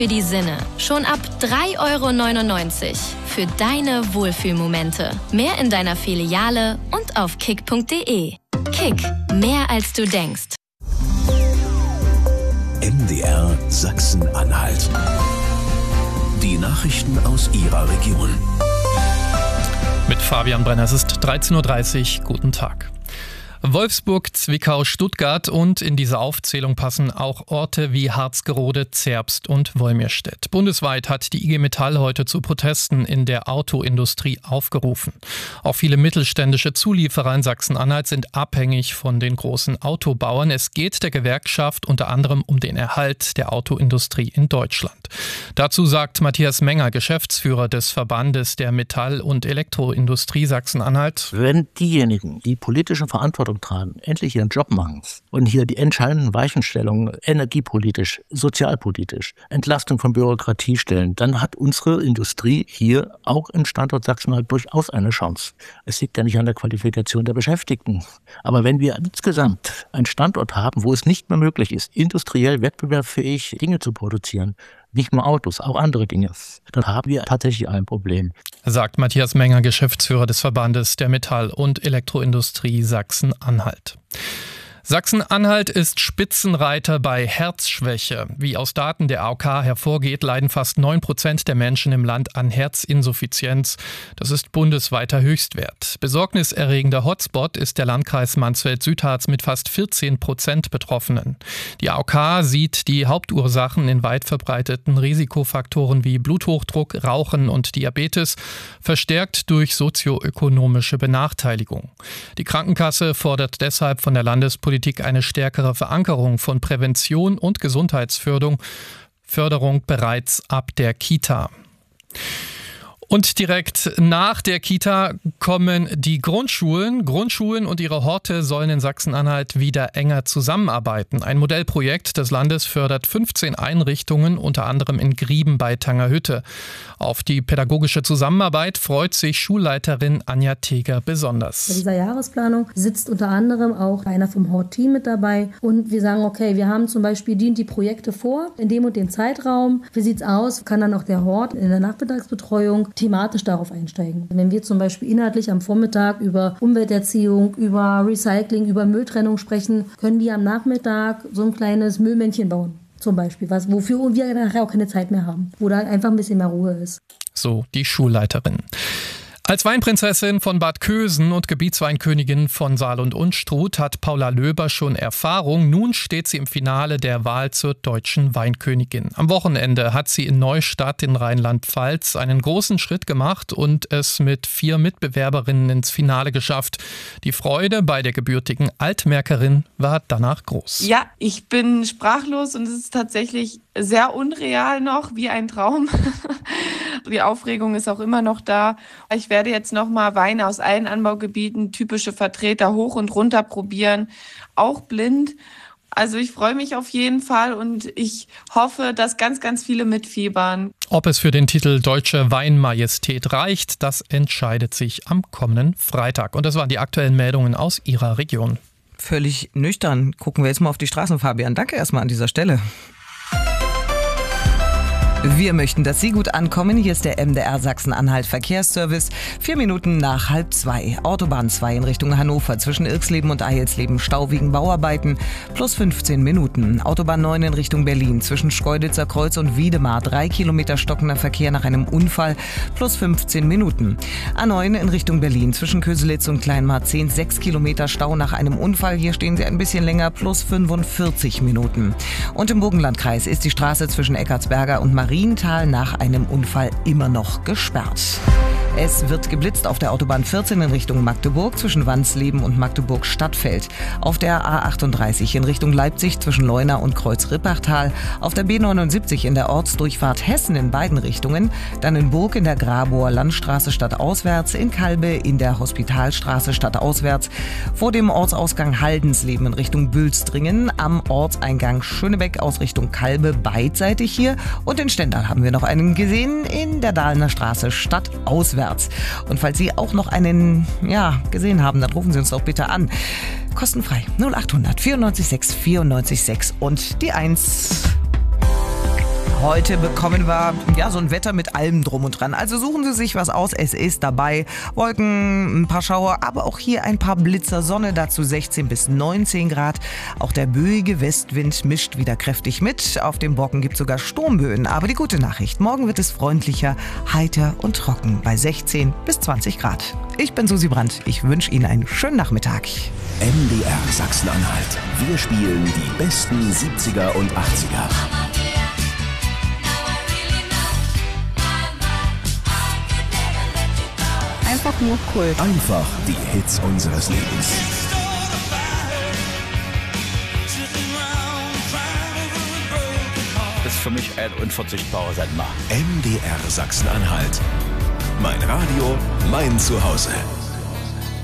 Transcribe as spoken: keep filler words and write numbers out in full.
Für die Sinne. Schon ab drei Euro neunundneunzig. Für deine Wohlfühlmomente. Mehr in deiner Filiale und auf kick punkt de. Kick. Mehr als du denkst. M D R Sachsen-Anhalt. Die Nachrichten aus Ihrer Region. Mit Fabian Brenner, es ist dreizehn Uhr dreißig. Guten Tag. Wolfsburg, Zwickau, Stuttgart und in diese Aufzählung passen auch Orte wie Harzgerode, Zerbst und Wolmirstedt. Bundesweit hat die I G Metall heute zu Protesten in der Autoindustrie aufgerufen. Auch viele mittelständische Zulieferer in Sachsen-Anhalt sind abhängig von den großen Autobauern. Es geht der Gewerkschaft unter anderem um den Erhalt der Autoindustrie in Deutschland. Dazu sagt Matthias Menger, Geschäftsführer des Verbandes der Metall- und Elektroindustrie Sachsen-Anhalt. Wenn diejenigen, die politische Verantwortung tragen, endlich ihren Job machen und hier die entscheidenden Weichenstellungen energiepolitisch, sozialpolitisch, Entlastung von Bürokratie stellen, dann hat unsere Industrie hier auch im Standort Sachsen-Anhalt durchaus eine Chance. Es liegt ja nicht an der Qualifikation der Beschäftigten. Aber wenn wir insgesamt einen Standort haben, wo es nicht mehr möglich ist, industriell wettbewerbsfähig Dinge zu produzieren, nicht nur Autos, auch andere Dinge, dann haben wir tatsächlich ein Problem. Sagt Matthias Menger, Geschäftsführer des Verbandes der Metall- und Elektroindustrie Sachsen-Anhalt. Sachsen-Anhalt ist Spitzenreiter bei Herzschwäche. Wie aus Daten der A O K hervorgeht, leiden fast neun Prozent der Menschen im Land an Herzinsuffizienz. Das ist bundesweiter Höchstwert. Besorgniserregender Hotspot ist der Landkreis Mansfeld-Südharz mit fast vierzehn Prozent Betroffenen. Die A O K sieht die Hauptursachen in weit verbreiteten Risikofaktoren wie Bluthochdruck, Rauchen und Diabetes, verstärkt durch sozioökonomische Benachteiligung. Die Krankenkasse fordert deshalb von der Landespolitik eine stärkere Verankerung von Prävention und Gesundheitsförderung Förderung bereits ab der Kita. Und direkt nach der Kita kommen die Grundschulen. Grundschulen und ihre Horte sollen in Sachsen-Anhalt wieder enger zusammenarbeiten. Ein Modellprojekt des Landes fördert fünfzehn Einrichtungen, unter anderem in Grieben bei Tangerhütte. Auf die pädagogische Zusammenarbeit freut sich Schulleiterin Anja Teger besonders. Bei dieser Jahresplanung sitzt unter anderem auch einer vom Hort-Team mit dabei. Und wir sagen, okay, wir haben zum Beispiel die, die Projekte vor, in dem und dem Zeitraum. Wie sieht's aus? Kann dann auch der Hort in der Nachmittagsbetreuung thematisch darauf einsteigen. Wenn wir zum Beispiel inhaltlich am Vormittag über Umwelterziehung, über Recycling, über Mülltrennung sprechen, können die am Nachmittag so ein kleines Müllmännchen bauen. Zum Beispiel, was, wofür wir nachher auch keine Zeit mehr haben, wo da einfach ein bisschen mehr Ruhe ist. So die Schulleiterin. Als Weinprinzessin von Bad Kösen und Gebietsweinkönigin von Saal und Unstrut hat Paula Löber schon Erfahrung. Nun steht sie im Finale der Wahl zur deutschen Weinkönigin. Am Wochenende hat sie in Neustadt in Rheinland-Pfalz einen großen Schritt gemacht und es mit vier Mitbewerberinnen ins Finale geschafft. Die Freude bei der gebürtigen Altmärkerin war danach groß. Ja, ich bin sprachlos und es ist tatsächlich sehr unreal noch, wie ein Traum. Die Aufregung ist auch immer noch da. Ich werde jetzt nochmal Weine aus allen Anbaugebieten, typische Vertreter hoch und runter probieren, auch blind. Also ich freue mich auf jeden Fall und ich hoffe, dass ganz, ganz viele mitfiebern. Ob es für den Titel Deutsche Weinmajestät reicht, das entscheidet sich am kommenden Freitag. Und das waren die aktuellen Meldungen aus Ihrer Region. Völlig nüchtern. Gucken wir jetzt mal auf die Straßen, Fabian. Danke erstmal an dieser Stelle. Wir möchten, dass Sie gut ankommen. Hier ist der M D R Sachsen-Anhalt Verkehrsservice. Vier Minuten nach halb zwei. Autobahn zwei in Richtung Hannover zwischen Irksleben und Eilsleben. Stau wegen Bauarbeiten. Plus fünfzehn Minuten. Autobahn neun in Richtung Berlin zwischen Schkeuditzer Kreuz und Wiedemar. Drei Kilometer stockender Verkehr nach einem Unfall. Plus fünfzehn Minuten. A neun in Richtung Berlin zwischen Köselitz und Kleinmarzehn. Sechs Kilometer Stau nach einem Unfall. Hier stehen Sie ein bisschen länger. Plus fünfundvierzig Minuten. Und im Burgenlandkreis ist die Straße zwischen Eckartsberger und Marienthal nach einem Unfall immer noch gesperrt. Es wird geblitzt auf der Autobahn vierzehn in Richtung Magdeburg zwischen Wansleben und Magdeburg-Stadtfeld. Auf der A achtunddreißig in Richtung Leipzig zwischen Leuna und Kreuz-Rippachtal. Auf der B neunundsiebzig in der Ortsdurchfahrt Hessen in beiden Richtungen. Dann in Burg in der Grabower Landstraße stadtauswärts. In Kalbe in der Hospitalstraße stadtauswärts. Vor dem Ortsausgang Haldensleben in Richtung Bülstringen. Am Ortseingang Schönebeck aus Richtung Kalbe beidseitig hier. Und in Stendal haben wir noch einen gesehen in der Dahlener Straße stadtauswärts. Und falls Sie auch noch einen ja, gesehen haben, dann rufen Sie uns doch bitte an. Kostenfrei null achthundert vierundneunzig sechs vierundneunzig sechs und die eins. Heute bekommen wir ja so ein Wetter mit allem drum und dran. Also suchen Sie sich was aus, es ist dabei. Wolken, ein paar Schauer, aber auch hier ein paar Blitzer, Sonne, dazu sechzehn bis neunzehn Grad. Auch der böige Westwind mischt wieder kräftig mit. Auf dem Brocken gibt es sogar Sturmböen. Aber die gute Nachricht, morgen wird es freundlicher, heiter und trocken bei sechzehn bis zwanzig Grad. Ich bin Susi Brandt. Ich wünsche Ihnen einen schönen Nachmittag. M D R Sachsen-Anhalt. Wir spielen die besten siebziger und achtziger. Einfach nur Kult. Einfach die Hits unseres Lebens. Das ist für mich ein unverzichtbarer Sender. M D R Sachsen-Anhalt. Mein Radio, mein Zuhause.